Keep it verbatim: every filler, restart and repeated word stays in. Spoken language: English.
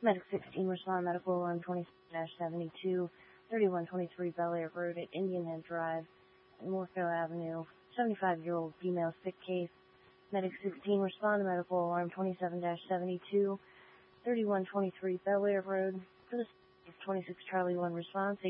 Medic sixteen, respond medical alarm twenty-seven seventy-two, thirty-one twenty-three Bel Air Road at Indian Head Drive, Morpho Avenue, seventy-five-year-old female sick case. Medic sixteen, respond to medical alarm twenty-seven seventy-two, thirty-one twenty-three Bel Air Road. For the twenty-six Charlie one response,